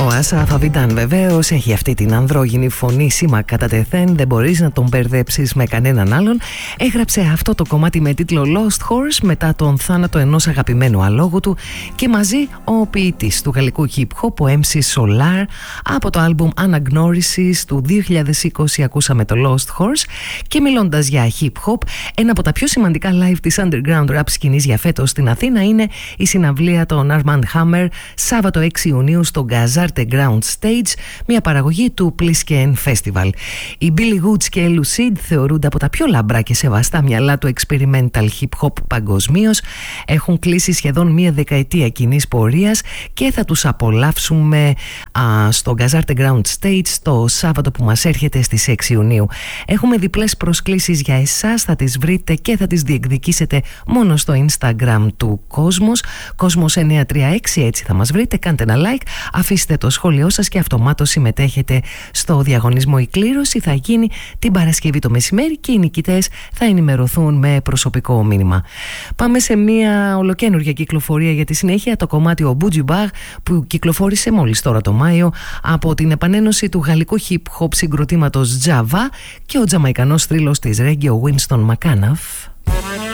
Ο Ασαφ Αβιντάν βεβαίως έχει αυτή την ανδρόγυνη φωνή σήμα κατά τεθέν, δεν μπορείς να τον μπερδέψεις με κανέναν άλλον. Έγραψε αυτό το κομμάτι με τίτλο Lost Horse μετά τον θάνατο ενός αγαπημένου αλόγου του και μαζί ο ποιητής του γαλλικού hip hop, ο MC Solar. Από το άλμπουμ Αναγνώρισης του 2020 ακούσαμε το Lost Horse. Και μιλώντας για hip hop, ένα από τα πιο σημαντικά live της underground rap σκηνής για φέτος στην Αθήνα είναι η συναυλία των Armand Hammer Σάββατο 6 Ιουνίου στο Gazarte Ground Stage, μια παραγωγή του Plisken Festival. Οι Billy Woods και Lucid θεωρούνται από τα πιο λαμπρά και σεβαστά μυαλά του experimental hip hop παγκοσμίως. Έχουν κλείσει σχεδόν μια δεκαετία κοινής πορείας και θα τους απολαύσουμε στο Gazarte Ground Stage το Σάββατο που μας έρχεται στις 6 Ιουνίου. Έχουμε διπλές προσκλήσεις για εσάς, θα τις βρείτε και θα τις διεκδικήσετε μόνο στο Instagram του Κόσμος 936, έτσι θα μας βρείτε. Κάντε ένα like, αφήστε το σχόλιο σας και αυτομάτως συμμετέχετε στο διαγωνισμό. Η κλήρωση θα γίνει την Παρασκευή το μεσημέρι και οι νικητές θα ενημερωθούν με προσωπικό μήνυμα. Πάμε σε μια ολοκαίνουργια κυκλοφορία για τη συνέχεια, το κομμάτι ο Buju Bag που κυκλοφόρησε μόλις τώρα το Μάιο από την επανένωση του γαλλικού hip hop συγκροτήματος Java και ο τζαμαϊκανός θρύλος της reggae ο Winston McAnuff.